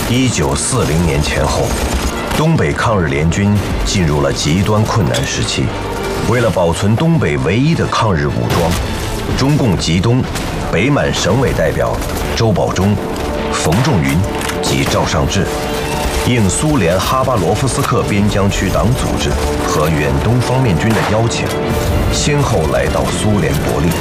1940年前后，东北抗日联军进入了极端困难时期。为了保存东北唯一的抗日武装，中共吉东、北满省委代表周保中、冯仲云及赵尚志，应苏联哈巴罗夫斯克边疆区党组织和远东方面军的邀请，先后来到苏联伯利。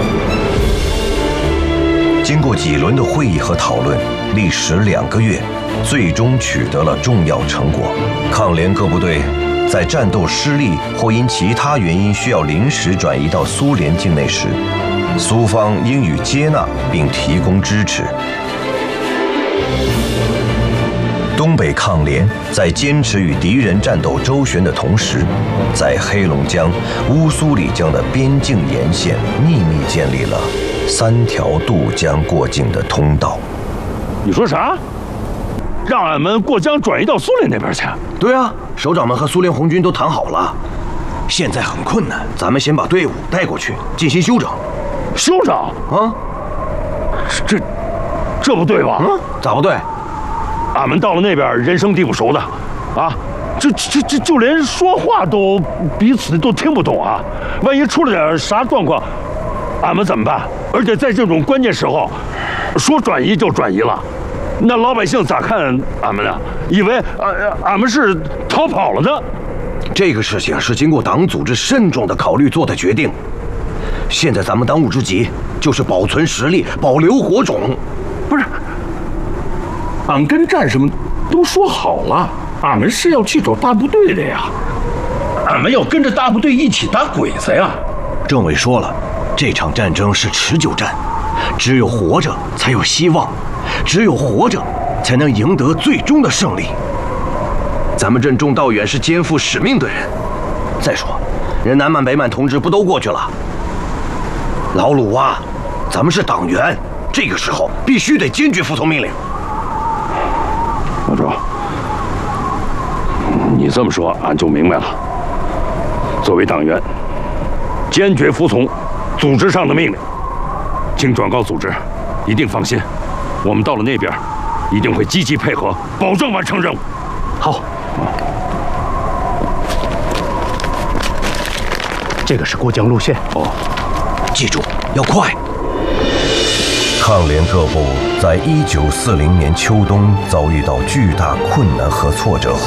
经过几轮的会议和讨论，历时2个月，最终取得了重要成果。抗联各部队在战斗失利或因其他原因需要临时转移到苏联境内时，苏方应予接纳并提供支持。东北抗联在坚持与敌人战斗周旋的同时，在黑龙江、乌苏里江的边境沿线秘密建立了3条渡江过境的通道。 你说啥？让俺们过江转移到苏联那边去？ 对啊，首长们和苏联红军都谈好了，现在很困难，咱们先把队伍带过去进行休整。 休整啊？ 这不对吧？ 咋不对？ 俺们到了那边人生地不熟的，啊，就连说话都彼此都听不懂啊！万一出了点啥状况，俺们怎么办？而且在这种关键时候，说转移就转移了，那老百姓咋看俺们呢？以为俺们是逃跑了呢？ 这个事情是经过党组织慎重的考虑做的决定。现在咱们当务之急就是保存实力，保留火种。 不是，俺跟战士们都说好了，俺们是要去找大部队的呀，俺们要跟着大部队一起打鬼子呀。 政委说了，这场战争是持久战，只有活着才有希望，只有活着才能赢得最终的胜利。咱们任重道远是肩负使命的人，再说人南满北满同志不都过去了？老鲁啊，咱们是党员，这个时候必须得坚决服从命令。 老周，你这么说俺就明白了。作为党员，坚决服从组织上的命令，请转告组织，一定放心，我们到了那边一定会积极配合，保证完成任务。 好，这个是过江路线哦， 记住要快。抗联各部在1940年秋冬遭遇到巨大困难和挫折后，